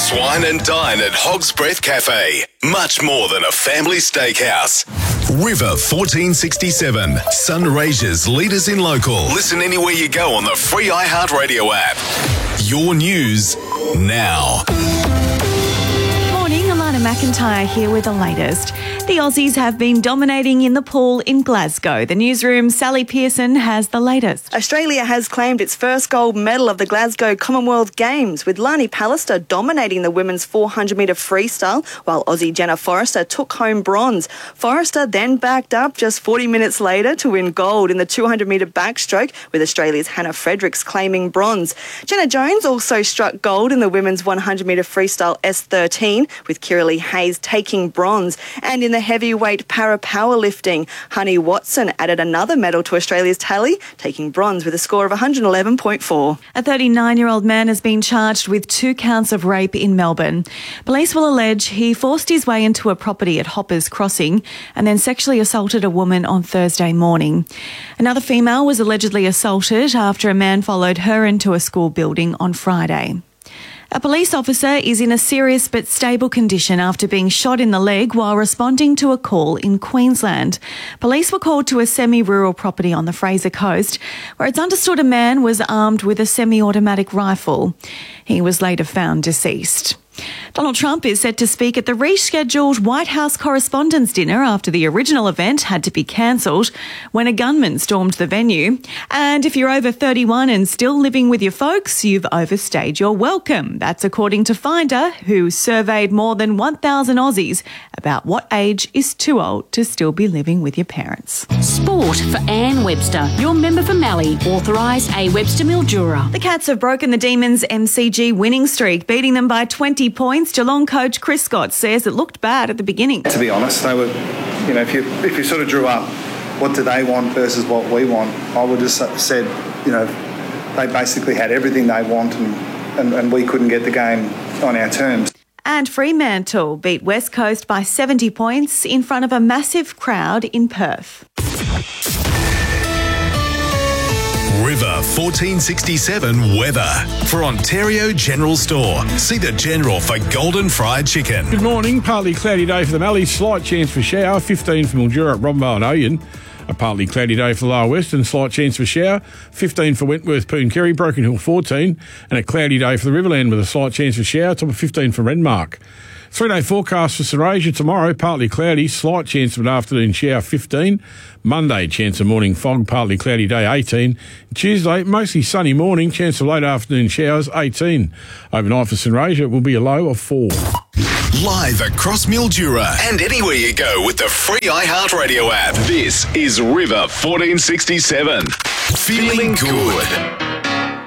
Relax, wine and dine at Hog's Breath Cafe. Much more than a family steakhouse. River 1467. Sunraysia's leaders in local. Listen anywhere you go on the free iHeartRadio app. Your news now. Morning, Alana McIntyre here with the latest. The Aussies have been dominating in the pool in Glasgow. The newsroom's Sally Pearson has the latest. Australia has claimed its first gold medal of the Glasgow Commonwealth Games, with Lani Pallister dominating the women's 400-metre freestyle, while Aussie Jenna Forrester took home bronze. Forrester then backed up just 40 minutes later to win gold in the 200-metre backstroke, with Australia's Hannah Fredericks claiming bronze. Jenna Jones also struck gold in the women's 100-metre freestyle S13, with Kiralee Hayes taking bronze. And in the heavyweight para-powerlifting, Honey Watson added another medal to Australia's tally, taking bronze with a score of 111.4. A 39-year-old man has been charged with 2 counts of rape in Melbourne. Police will allege he forced his way into a property at Hoppers Crossing and then sexually assaulted a woman on Thursday morning. Another female was allegedly assaulted after a man followed her into a school building on Friday. A police officer is in a serious but stable condition after being shot in the leg while responding to a call in Queensland. Police were called to a semi-rural property on the Fraser Coast, where it's understood a man was armed with a semi-automatic rifle. He was later found deceased. Donald Trump is set to speak at the rescheduled White House Correspondents' Dinner after the original event had to be cancelled when a gunman stormed the venue. And if you're over 31 and still living with your folks, you've overstayed your welcome. That's according to Finder, who surveyed more than 1,000 Aussies about what age is too old to still be living with your parents. Sport for Anne Webster, your member for Mallee, authorised A. Webster Mildura. The Cats have broken the Demons' MCG winning streak, beating them by 20 points. Geelong coach Chris Scott says it looked bad at the beginning. To be honest, they were, if you sort of drew up what do they want versus what we want, I would have said, they basically had everything they want and we couldn't get the game on our terms. And Fremantle beat West Coast by 70 points in front of a massive crowd in Perth. River 1467 weather. For Ontario General Store, see the General for golden fried chicken. Good morning. Partly cloudy day for the Mallee. Slight chance for shower. 15 for Mildura at Robinvale and Oyen. A partly cloudy day for the Lower Western. Slight chance for shower. 15 for Wentworth, Pooncarry, Broken Hill 14. And a cloudy day for the Riverland with a slight chance for shower. Top of 15 for Renmark. 3-day forecast for Sunraysia tomorrow, partly cloudy, slight chance of an afternoon shower 15. Monday, chance of morning fog, partly cloudy day 18. Tuesday, mostly sunny morning, chance of late afternoon showers 18. Overnight for Sunraysia, it will be a low of 4. Live across Mildura and anywhere you go with the free iHeartRadio app. This is River 1467. Feeling good.